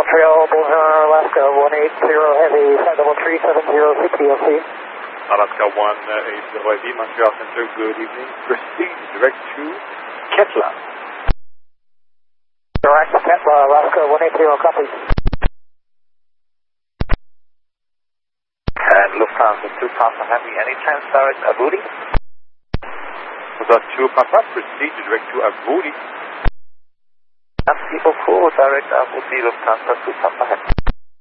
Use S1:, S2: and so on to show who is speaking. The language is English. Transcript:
S1: Montreal, Bonjour, Alaska 180 Heavy, Flight level 3706 DLC.
S2: Alaska 180 Heavy, Montreal Center, good evening. Proceed direct to Ketla.
S1: Direct to Ketla, Alaska 180, copy.
S3: And Lufthansa 2 Papa Heavy, any chance direct Abuti?
S2: Lufthansa 2 Papa, proceed direct to Abuti.
S3: Merci beaucoup, direct Abuti, Lufthansa 2 Papa Heavy.